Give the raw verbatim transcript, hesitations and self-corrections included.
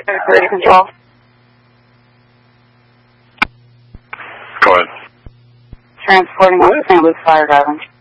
Security control. Go ahead. Transporting up to Saint Luke's Fire Driving.